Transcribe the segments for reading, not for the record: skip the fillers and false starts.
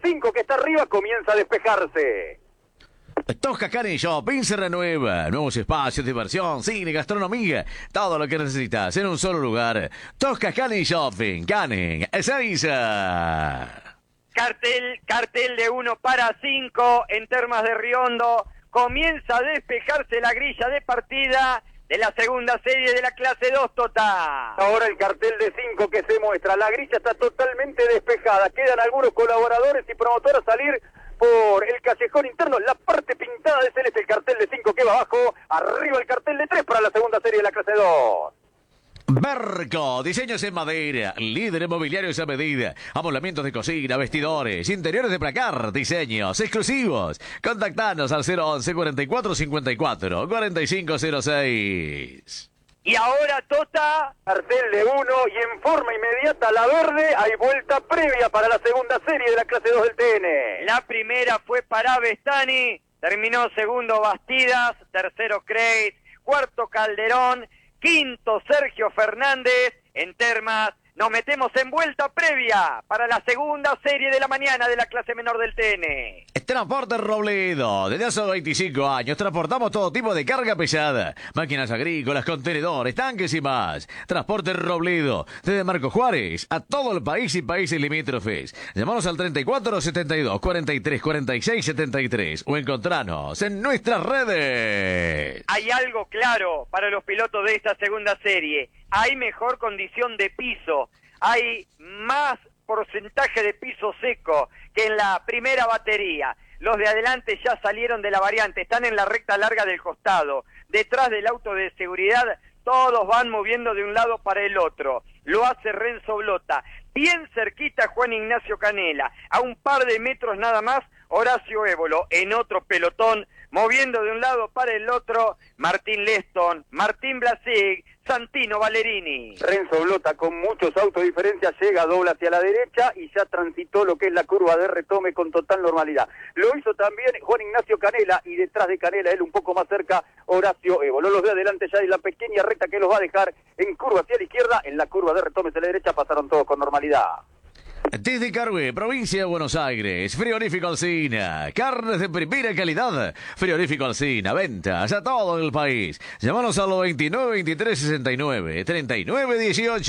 5 que está arriba comienza a despejarse. Tosca Canning Shopping se renueva. Nuevos espacios, diversión, cine, gastronomía. Todo lo que necesitas en un solo lugar. Tosca Canning Shopping. Canning, Ezeiza. Cartel de 1 para 5 en Termas de Riondo. Comienza a despejarse la grilla de partida de la segunda serie de la clase 2, Tota. Ahora el cartel de 5 que se muestra. La grilla está totalmente despejada. Quedan algunos colaboradores y promotores a salir por el callejón interno. La parte pintada de celeste, el cartel de 5 que va abajo. Arriba el cartel de 3 para la segunda serie de la clase 2. Berco, diseños en madera, líder en mobiliarios a medida, amoblamientos de cocina, vestidores, interiores de placar, diseños exclusivos. Contactanos al 011 44 54 4506. Y ahora, Tota, Cartel de 1 y en forma inmediata la verde. Hay vuelta previa para la segunda serie de la clase 2 del TN. la primera fue para Bestani, terminó segundo Bastidas, tercero Creit, cuarto Calderón, quinto Sergio Fernández. En Termas nos metemos en vuelta previa para la segunda serie de la mañana de la clase menor del TN. Transporte Robledo. Desde hace 25 años transportamos todo tipo de carga pesada. Máquinas agrícolas, contenedores, tanques y más. Transporte Robledo. Desde Marco Juárez a todo el país y países limítrofes. Llámanos al 34 72 43 46 73 o encontranos en nuestras redes. Hay algo claro para los pilotos de esta segunda serie. Hay mejor condición de piso. Hay más porcentaje de piso seco que en la primera batería. Los de adelante ya salieron de la variante, están en la recta larga del costado. Detrás del auto de seguridad, todos van moviendo de un lado para el otro. Lo hace Renzo Blota. Bien cerquita Juan Ignacio Canela. A un par de metros nada más, Horacio Évolo. En otro pelotón, moviendo de un lado para el otro, Martín Leston, Martín Blasig, Santino Valerini. Renzo Blota con muchos autos de diferencia llega, dobla hacia la derecha y ya transitó lo que es la curva de retome con total normalidad. Lo hizo también Juan Ignacio Canela y detrás de Canela, él un poco más cerca, Horacio Évolo. Los de adelante ya en la pequeña recta que los va a dejar en curva hacia la izquierda, en la curva de retome hacia la derecha pasaron todos con normalidad. Desde Carhué, provincia de Buenos Aires, Frigorífico Alsina, carnes de primera calidad, Frigorífico Alsina, ventas a todo el país. Llámanos a los 29 23 69 39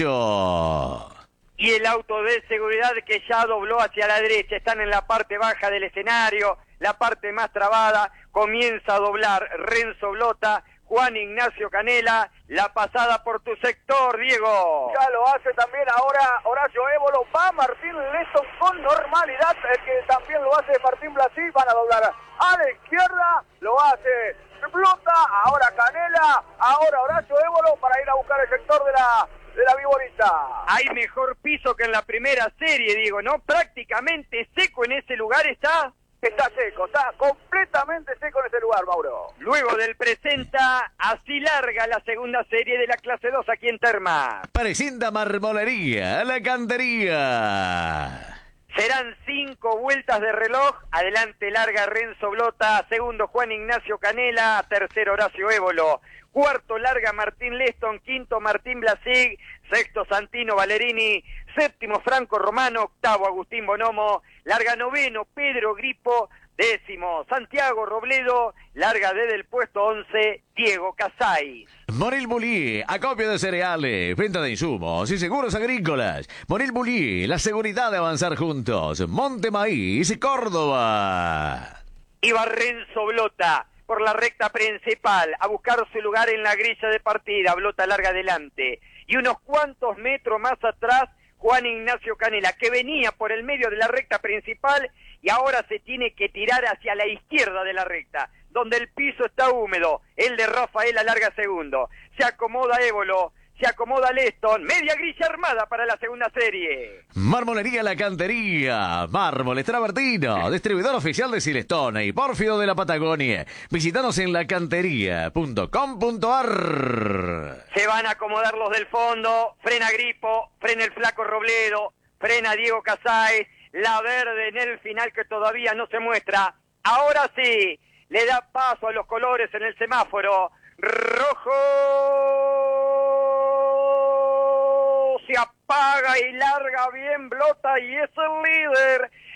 18. Y el auto de seguridad que ya dobló hacia la derecha, están en la parte baja del escenario, la parte más trabada, comienza a doblar Renzo Blota, Juan Ignacio Canela, la pasada por tu sector, Diego. Ya lo hace también ahora Horacio Évolo, va Martín Leston con normalidad, que también lo hace Martín Blasí, van a doblar a la izquierda, lo hace Blota, ahora Canela, ahora Horacio Évolo para ir a buscar el sector de la Viborita. Hay mejor piso que en la primera serie, Diego, ¿no? Prácticamente seco en ese lugar está. Está seco, está completamente seco en ese lugar, Mauro. Luego del presenta, así larga la segunda serie de la clase 2 aquí en Termas. Presenta Marmolería, la cantería. Serán 5 vueltas de reloj. Adelante larga Renzo Blota, segundo Juan Ignacio Canela, tercero Horacio Évolo, cuarto larga Martín Leston, quinto Martín Blasig, sexto Santino Valerini, séptimo Franco Romano, octavo Agustín Bonomo, larga noveno Pedro Gripo, décimo Santiago Robledo, larga desde el puesto 11 Diego Casais. Moril Bullier, acopio de cereales, venta de insumos y seguros agrícolas. Moril Bullier, la seguridad de avanzar juntos. Monte Maíz, Córdoba. Iba Renzo Blota por la recta principal a buscar su lugar en la grilla de partida. Blota larga adelante. Y unos cuantos metros más atrás, Juan Ignacio Canela, que venía por el medio de la recta principal y ahora se tiene que tirar hacia la izquierda de la recta, donde el piso está húmedo. El de Rafael alarga segundo. Se acomoda Évolo, se acomoda Leston. Media grilla armada para la segunda serie. Marmolería La Cantería. Mármoles Travertino, distribuidor oficial de Silestone y Pórfido de la Patagonia. Visítanos en lacantería.com.ar. Se van a acomodar los del fondo. Frena Gripo, frena el flaco Robledo, frena Diego Casais. La verde en el final que todavía no se muestra. Ahora sí, le da paso a los colores en el semáforo. Rojo se apaga y larga bien Blota y es el líder. El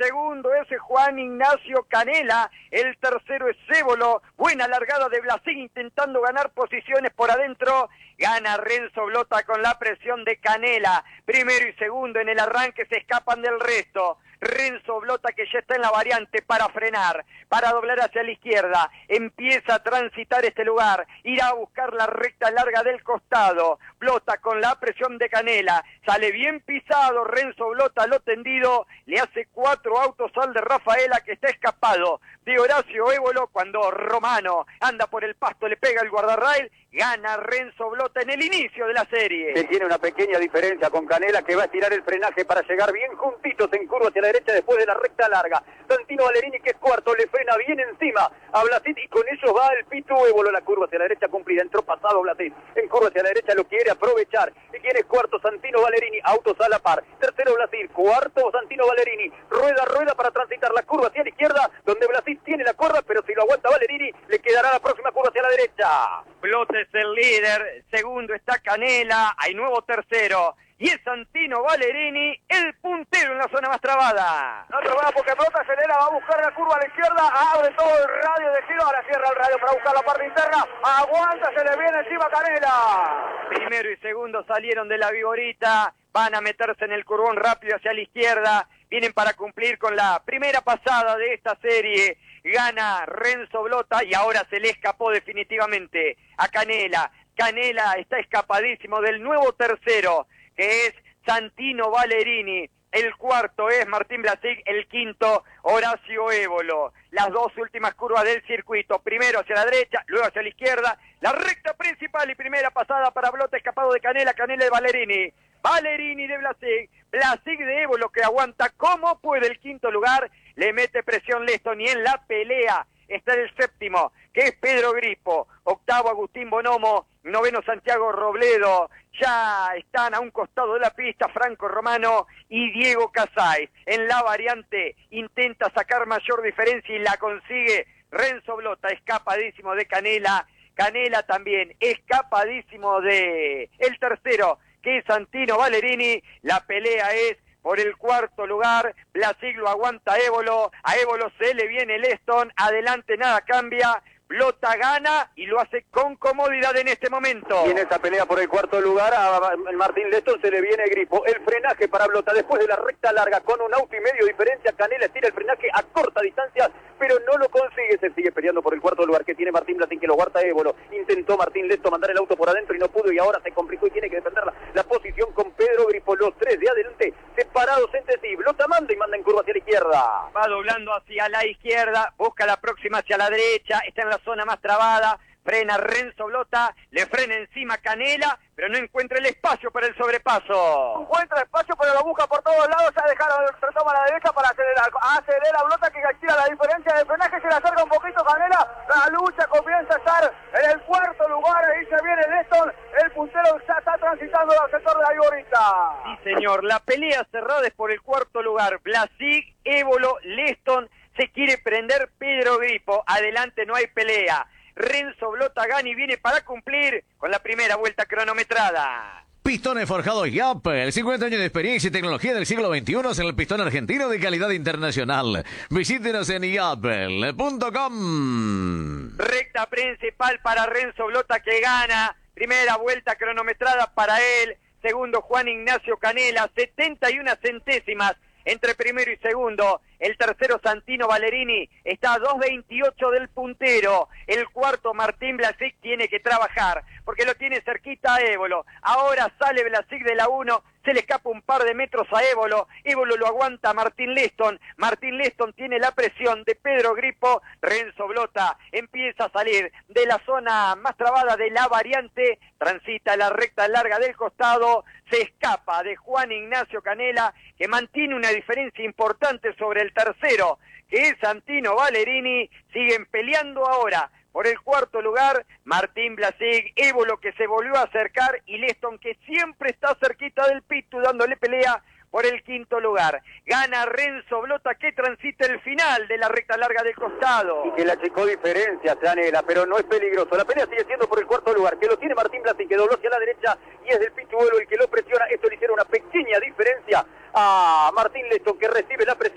segundo es Juan Ignacio Canela, el tercero es Ébolo, buena largada de Blasín intentando ganar posiciones por adentro, gana Renzo Blota con la presión de Canela, primero y segundo en el arranque se escapan del resto. Renzo Blota que ya está en la variante para frenar, para doblar hacia la izquierda, empieza a transitar este lugar, irá a buscar la recta larga del costado, Blota con la presión de Canela, sale bien pisado Renzo Blota, lo tendido, le hace 4 autos al de Rafaela que está escapado de Horacio Ébolo cuando Romano anda por el pasto, le pega el guardarrail, gana Renzo Blota en el inicio de la serie. Que tiene una pequeña diferencia con Canela que va a estirar el frenaje para llegar bien juntitos en curva hacia la derecha después de la recta larga. Santino Valerini que es cuarto, le frena bien encima a Blasit y con ellos va el Pitu Ébolo, la curva hacia la derecha cumplida, entró pasado Blasit, en curva hacia la derecha lo quiere aprovechar. ¿Y quién es cuarto? Santino Valerini, autos a la par. Tercero Blasit, cuarto Santino Valerini, rueda para transitar la curva hacia la izquierda, donde Blasit tiene la cuerda, pero si lo aguanta Valerini, le quedará la próxima curva hacia la derecha. Blota es el líder, segundo está Canela, hay nuevo tercero, y es Santino Valerini, el puntero en la zona más trabada. No trabada porque Blota acelera, va a buscar la curva a la izquierda, abre todo el radio de giro, ahora cierra el radio para buscar la parte interna, aguanta, se le viene encima Canela. Primero y segundo salieron de la Viborita, van a meterse en el curvón rápido hacia la izquierda, vienen para cumplir con la primera pasada de esta serie, gana Renzo Blota y ahora se le escapó definitivamente a Canela. Canela está escapadísimo del nuevo tercero, que es Santino Valerini. El cuarto es Martín Blasig, el quinto Horacio Ébolo. Las dos últimas curvas del circuito, primero hacia la derecha, luego hacia la izquierda, la recta principal y primera pasada para Blota, escapado de Canela, Canela de Valerini. Valerini de Blasig, Blasig de Ébolo que aguanta como puede el quinto lugar, le mete presión Leston y en la pelea está el séptimo, que es Pedro Gripo, octavo Agustín Bonomo, noveno Santiago Robledo, ya están a un costado de la pista Franco Romano y Diego Casais. En la variante intenta sacar mayor diferencia y la consigue Renzo Blota, escapadísimo de Canela, Canela también escapadísimo de el tercero, que es Santino Valerini. La pelea es por el cuarto lugar, Blasig lo aguanta a Ébolo se le viene Leston, adelante nada cambia, Blota gana y lo hace con comodidad en este momento. Y en esa pelea por el cuarto lugar a Martín Leston se le viene Gripo. El frenaje para Blota después de la recta larga con un auto y medio diferencia. Canela tira el frenaje a corta distancia, pero no lo consigue. Se sigue peleando por el cuarto lugar que tiene Martín Blasín, que lo guarda Ébolo. Intentó Martín Leston mandar el auto por adentro y no pudo y ahora se complicó y tiene que defender la posición con Pedro Gripo. Los tres de adelante separados entre sí. Blota manda y manda en curva hacia la izquierda. Va doblando hacia la izquierda, busca la próxima hacia la derecha, está en la zona más trabada, frena Renzo Blota, le frena encima Canela, pero no encuentra el espacio para el sobrepaso. Encuentra espacio, pero lo busca por todos lados, ya dejaron, retoma a la derecha para acelerar. Acelera Blota que tira la diferencia de frenaje, se le acerca un poquito Canela, la lucha comienza a estar en el cuarto lugar, ahí se viene Leston, el puntero ya está transitando al sector de la Viborita. Sí señor, la pelea cerrada es por el cuarto lugar, Blasig, Ébolo, Leston, se quiere prender Pedro Gripo, adelante no hay pelea. Renzo Blota gana y viene para cumplir con la primera vuelta cronometrada. Pistones forjados Yapel, 50 años de experiencia y tecnología del siglo XXI en el pistón argentino de calidad internacional. Visítenos en yapel.com. Recta principal para Renzo Blota que gana, primera vuelta cronometrada para él, segundo Juan Ignacio Canela, 71 centésimas entre primero y segundo. El tercero Santino Valerini está a 2.28 del puntero. El cuarto Martín Blasig tiene que trabajar porque lo tiene cerquita a Ébolo. Ahora sale Blasig de la 1, se le escapa un par de metros a Ébolo. Ébolo lo aguanta a Martín Leston. Martín Leston tiene la presión de Pedro Gripo. Renzo Blota empieza a salir de la zona más trabada de la variante, transita la recta larga del costado, se escapa de Juan Ignacio Canela, que mantiene una diferencia importante sobre el tercero, que es Santino Valerini. Siguen peleando ahora por el cuarto lugar Martín Blasig, Ébolo que se volvió a acercar y Leston que siempre está cerquita del Pitu dándole pelea por el quinto lugar. Gana Renzo Blota que transita el final de la recta larga del costado. Y que la achicó diferencia, Canela, pero no es peligroso. La pelea sigue siendo por el cuarto lugar, que lo tiene Martín Blasig, que dobló hacia la derecha y es del Pitu Ébolo el que lo presiona. Esto le hiciera una pequeña diferencia a Martín Leston, que recibe la presión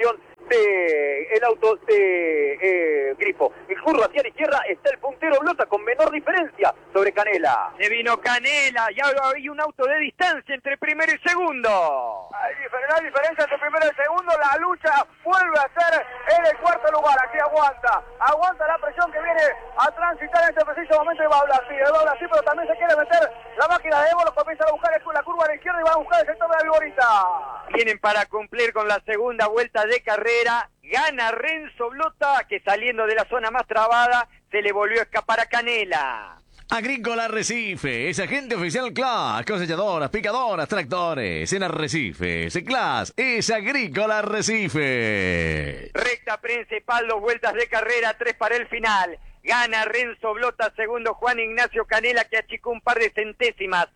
el auto de Grifo. El curva hacia la izquierda está el puntero Blota con menor diferencia sobre Canela. Se vino Canela y ahora hay un auto de distancia entre primero y segundo. Hay diferencia entre primero y segundo. La lucha vuelve a ser en el cuarto lugar. Aquí aguanta la presión que viene a transitar en este preciso momento de Bablasí, pero también se quiere meter la máquina de Ébolos, comienza a buscar la curva a la izquierda y va a buscar el sector de la Alborita. Vienen para cumplir con la segunda vuelta de carrera. Gana Renzo Blota, que saliendo de la zona más trabada se le volvió a escapar a Canela. Agrícola Arrecife, es agente oficial CLAS, cosechadoras, picadoras, tractores. En Arrecife, CLAS es Agrícola Arrecife. Recta principal, 2 vueltas de carrera, 3 para el final. Gana Renzo Blota, segundo Juan Ignacio Canela, que achicó un par de centésimas.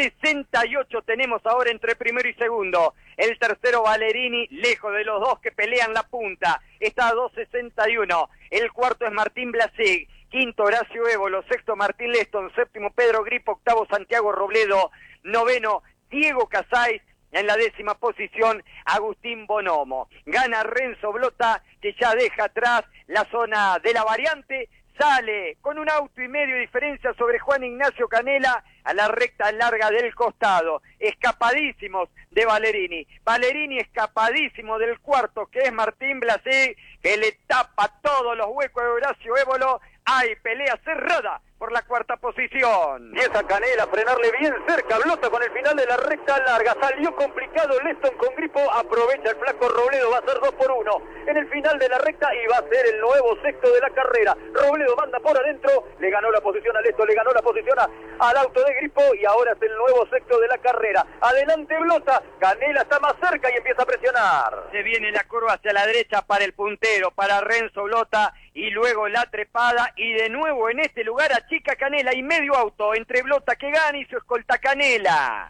68 tenemos ahora entre primero y segundo. El tercero Valerini, lejos de los dos que pelean la punta. Está a 2.61. El cuarto es Martín Blasig. Quinto Horacio Évolo. Sexto Martín Leston. Séptimo Pedro Grifo. Octavo Santiago Robledo. Noveno Diego Casais. En la 10ª posición Agustín Bonomo. Gana Renzo Blota, que ya deja atrás la zona de la variante. Sale con 1 auto y medio de diferencia sobre Juan Ignacio Canela a la recta larga del costado. Escapadísimos de Valerini. Valerini escapadísimo del cuarto, que es Martín Blasé, que le tapa todos los huecos de Horacio Évolo. Hay pelea cerrada por la cuarta posición. Y esa Canela, frenarle bien cerca, Blota con el final de la recta larga. Salió complicado Leston con Grifo, aprovecha el flaco Robledo, va a ser 2 por 1 en el final de la recta y va a ser el nuevo sexto de la carrera. Robledo manda por adentro, le ganó la posición a Leston, le ganó la posición al auto de Grifo y ahora es el nuevo sexto de la carrera. Adelante Blota, Canela está más cerca y empieza a presionar. Se viene la curva hacia la derecha para el puntero, para Renzo Blota, y luego la trepada, y de nuevo en este lugar achica Canela y medio auto entre Blota, que gana, y su escolta Canela.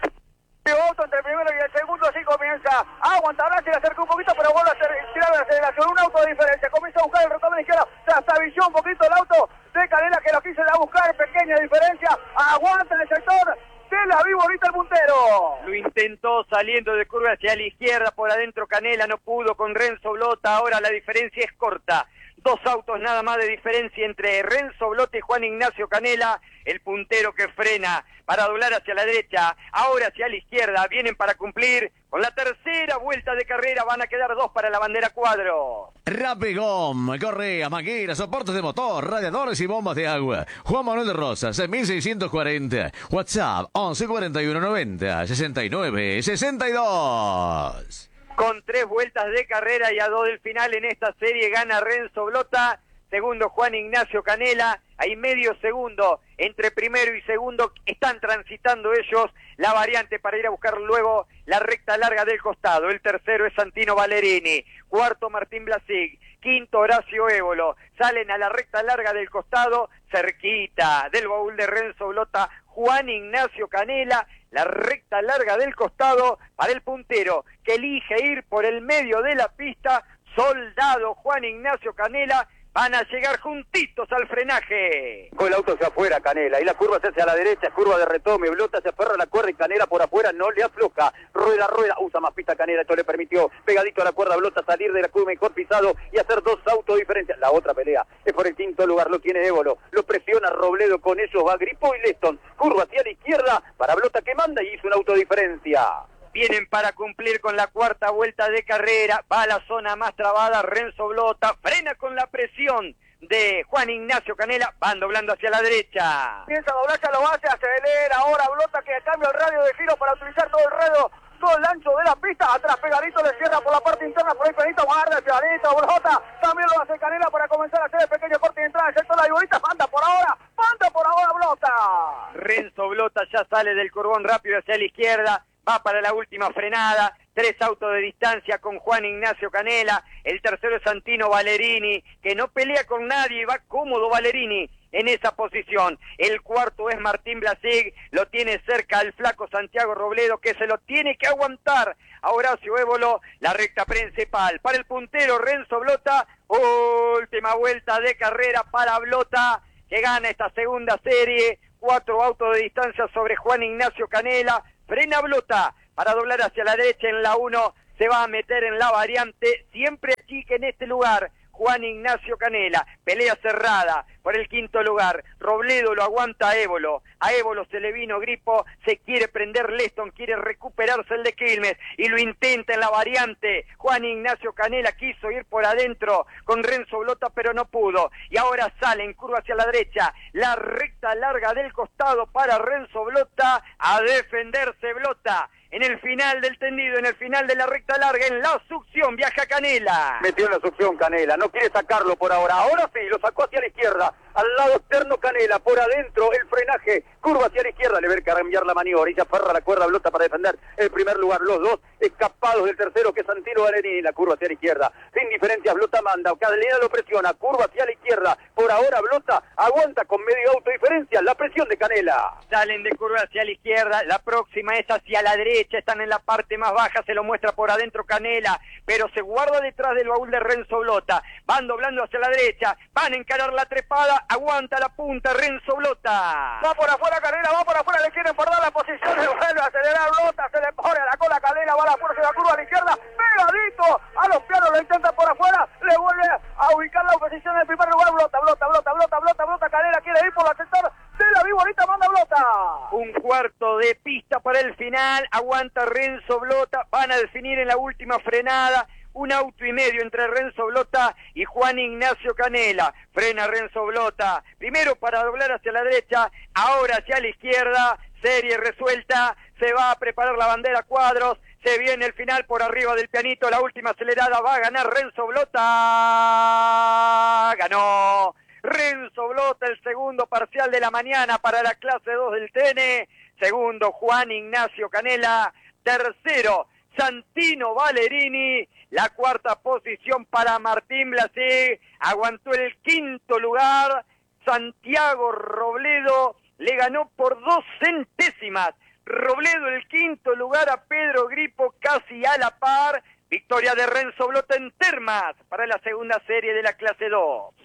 Medio auto entre el primero y el segundo, así comienza a aguantar, se le acerca un poquito, pero vuelve a tirar la aceleración, 1 auto de diferencia, comienza a buscar el retorno de izquierda, trastabilló un poquito el auto de Canela, que lo quiso ir a buscar, pequeña diferencia, aguanta en el sector de la vivo ahorita el puntero. Lo intentó saliendo de curva hacia la izquierda, por adentro Canela, no pudo con Renzo Blota, ahora la diferencia es corta. 2 autos nada más de diferencia entre Renzo Blota y Juan Ignacio Canela. El puntero que frena para doblar hacia la derecha, ahora hacia la izquierda. Vienen para cumplir con la tercera vuelta de carrera. Van a quedar 2 para la bandera cuadro. Rapigom, correas, mangueras, soportes de motor, radiadores y bombas de agua. Juan Manuel de Rosas, 1640. WhatsApp 11 41 90 69 62. Con 3 vueltas de carrera y a 2 del final en esta serie, gana Renzo Blota, segundo Juan Ignacio Canela, hay medio segundo entre primero y segundo, están transitando ellos la variante para ir a buscar luego la recta larga del costado. El tercero es Santino Valerini, cuarto Martín Blasig, quinto Horacio Évolo, salen a la recta larga del costado, cerquita del baúl de Renzo Blota, Juan Ignacio Canela, la recta larga del costado para el puntero, que elige ir por el medio de la pista, Soldado Juan Ignacio Canela. Van a llegar juntitos al frenaje. Con el auto hacia afuera, Canela, y la curva se hace a la derecha, curva de retome, Blota se aferra a la cuerda y Canela por afuera no le afloja. Rueda, usa más pista Canela, esto le permitió, pegadito a la cuerda, Blota salir de la curva mejor pisado y hacer 2 autos diferentes. La otra pelea es por el quinto lugar, lo tiene Évolo, lo presiona Robledo, con ellos va Grifo y Leston. Curva hacia la izquierda para Blota, que manda y hizo una autodiferencia. Vienen para cumplir con la cuarta vuelta de carrera, va a la zona más trabada, Renzo Blota, frena con la presión de Juan Ignacio Canela, van doblando hacia la derecha. Piensa doblar, ya lo hace, acelera ahora Blota, que cambia el radio de giro para utilizar todo el radio, todo el ancho de la pista, atrás pegadito le cierra por la parte interna, por ahí pegadito, guarda, pegadito, Blota, también lo hace Canela para comenzar a hacer el pequeño corte de entrada, excepto la igualita, manda por ahora Blota. Renzo Blota ya sale del curvón rápido hacia la izquierda, va para la última frenada, 3 autos de distancia con Juan Ignacio Canela, el tercero es Santino Valerini, que no pelea con nadie, va cómodo Valerini en esa posición. El cuarto es Martín Blasig, lo tiene cerca el flaco Santiago Robledo, que se lo tiene que aguantar a Horacio Évolo, la recta principal. Para el puntero Renzo Blota, última vuelta de carrera para Blota, que gana esta segunda serie, 4 autos de distancia sobre Juan Ignacio Canela. Frena Blota para doblar hacia la derecha en la 1, se va a meter en la variante, siempre aquí que en este lugar Juan Ignacio Canela, pelea cerrada por el quinto lugar, Robledo lo aguanta a Évolo se le vino Gripo, se quiere prender Leston, quiere recuperarse el de Quilmes y lo intenta en la variante, Juan Ignacio Canela quiso ir por adentro con Renzo Blota pero no pudo, y ahora sale en curva hacia la derecha, la recta larga del costado para Renzo Blota, a defenderse Blota. En el final del tendido, en el final de la recta larga, en la succión, viaja Canela. Metió en la succión Canela, no quiere sacarlo por ahora. Ahora sí, lo sacó hacia la izquierda, al lado externo Canela, por adentro el frenaje, curva hacia la izquierda, le ve que cambiar la maniobra, y se aferra la cuerda Blota para defender el primer lugar. Los dos escapados del tercero, que es Santino Valerini, la curva hacia la izquierda. Sin diferencias, Blota manda, Canela lo presiona, curva hacia la izquierda. Por ahora Blota aguanta con medio auto diferencia la presión de Canela. Salen de curva hacia la izquierda, la próxima es hacia la derecha, están en la parte más baja, se lo muestra por adentro Canela, pero se guarda detrás del baúl de Renzo Blota, van doblando hacia la derecha, van a encarar la trepada, aguanta la punta Renzo Blota. Va por afuera Canela, va por afuera, le quieren perder la posición, le vuelve a acelerar Blota, se le pone a la cola Canela, va a la fuerza de la curva a la izquierda, pegadito a los pianos, lo intenta por afuera, le vuelve a ubicar la posición en el primer lugar, Blota, Canela quiere ir por la sector, se la vivo ahorita, manda Blota. Un cuarto de pista para el final, aguanta Renzo Blota, van a definir en la última frenada, un auto y medio entre Renzo Blota y Juan Ignacio Canela. Frena Renzo Blota, primero para doblar hacia la derecha, ahora hacia la izquierda, serie resuelta, se va a preparar la bandera cuadros, se viene el final por arriba del pianito, la última acelerada, va a ganar Renzo Blota, ganó Renzo Blota, el segundo parcial de la mañana para la clase 2 del TN, segundo Juan Ignacio Canela, tercero Santino Valerini, la cuarta posición para Martín Blasé, aguantó el quinto lugar, Santiago Robledo le ganó por 2 centésimas, Robledo el quinto lugar a Pedro Gripo casi a la par, victoria de Renzo Blota en Termas para la segunda serie de la clase 2.